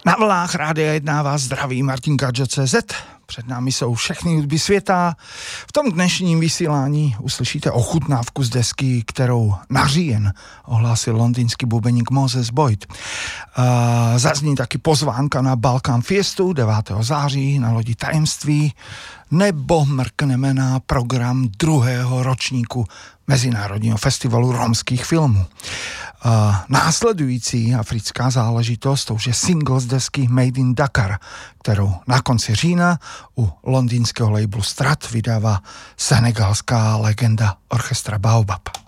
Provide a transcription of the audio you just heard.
Na vlnách Rádia 1 vás zdraví Martin Gadget.cz. Před námi jsou všechny hudby světa. V tom dnešním vysílání uslyšíte ochutnávku z desky, kterou na říjen ohlásil londýnský bubeník Moses Boyd. Zazní taky pozvánka na Balkán Fiestu 9. září na lodi Tajemství, nebo mrkneme na program 2. ročníku Mezinárodního festivalu romských filmů. Následující africká záležitost, to už je single z desky Made in Dakar, kterou na konci října u londýnského labelu Strat vydává senegalská legenda orchestra Baobab.